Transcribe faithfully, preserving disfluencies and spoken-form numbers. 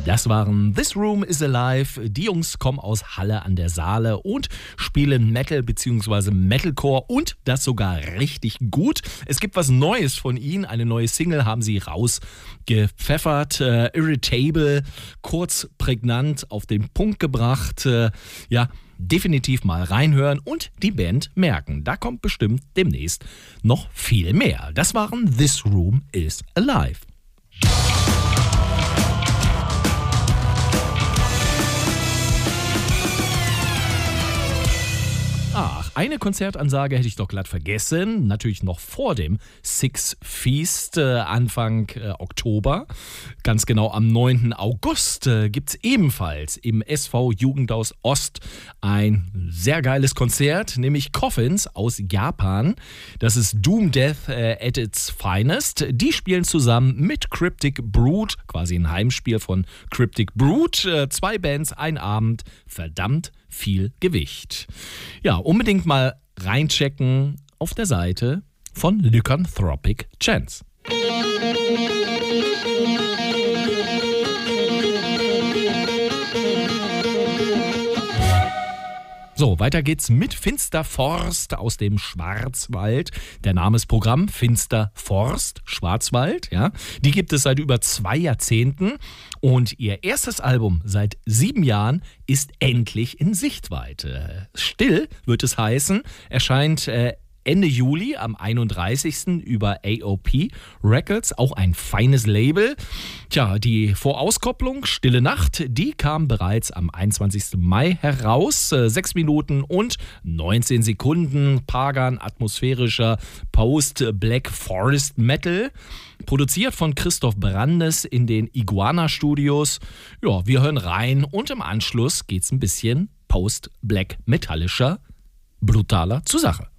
Das waren This Room is Alive. Die Jungs kommen aus Halle an der Saale und spielen Metal bzw. Metalcore und das sogar richtig gut. Es gibt was Neues von ihnen. Eine neue Single haben sie rausgepfeffert. Äh, Irritable, kurz, prägnant, auf den Punkt gebracht. Äh, ja, definitiv mal reinhören und die Band merken. Da kommt bestimmt demnächst noch viel mehr. Das waren This Room is Alive. Ach, eine Konzertansage hätte ich doch glatt vergessen. Natürlich noch vor dem Six Feast äh, Anfang äh, Oktober. Ganz genau am neunten August äh, gibt es ebenfalls im S V Jugendhaus Ost ein sehr geiles Konzert, nämlich Coffins aus Japan. Das ist Doom Death äh, at its finest. Die spielen zusammen mit Cryptic Brood, quasi ein Heimspiel von Cryptic Brood. Äh, zwei Bands, ein Abend, verdammt viel Gewicht. Ja, unbedingt mal reinchecken auf der Seite von Lycanthropic Chance. So, weiter geht's mit Finsterforst aus dem Schwarzwald. Der Name ist Programm, Finsterforst, Schwarzwald. Ja. Die gibt es seit über zwei Jahrzehnten und ihr erstes Album seit sieben Jahren ist endlich in Sichtweite. Still wird es heißen, erscheint äh, Ende Juli am einunddreißigsten über A O P Records, auch ein feines Label. Tja, die Vorauskopplung Stille Nacht, die kam bereits am einundzwanzigsten Mai heraus. Sechs Minuten und neunzehn Sekunden, Pagan, atmosphärischer Post-Black Forest Metal. Produziert von Christoph Brandes in den Iguana Studios. Ja, wir hören rein und im Anschluss geht's ein bisschen Post-Black metallischer, brutaler zur Sache.